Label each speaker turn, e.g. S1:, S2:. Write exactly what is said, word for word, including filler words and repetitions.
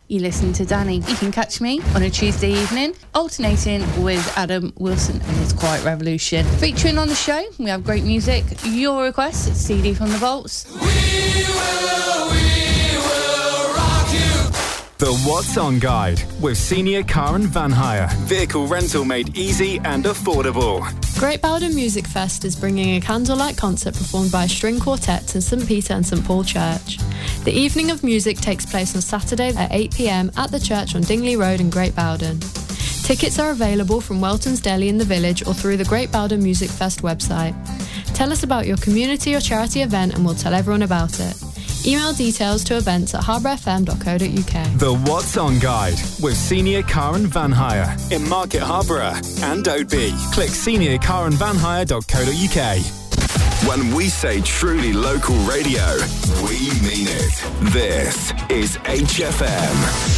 S1: You listen to Danny. You can catch me on a Tuesday evening, alternating with Adam Wilson and his Quiet Revolution. Featuring on the show, we have great music, your requests, C D from the Vaults.
S2: We will, we will rock you.
S3: The What's On Guide with Senior Car and Van Hire. Vehicle rental made easy and affordable.
S4: Great Bowden Music Fest is bringing a candlelight concert performed by a string quartet to St Peter and St Paul Church. The evening of music takes place on Saturday at eight p m at the church on Dingley Road in Great Bowden. Tickets are available from Welton's Deli in the village or through the Great Bowden Music Fest website. Tell us about your community or charity event and we'll tell everyone about it. Email details to events at harbour f m dot co dot u k.
S3: The What's On Guide with Senior Car and Van Hire in Market Harborough and Oadby. Click senior car and van hire dot co dot u k.
S5: When we say truly local radio, we mean it. This is H F M.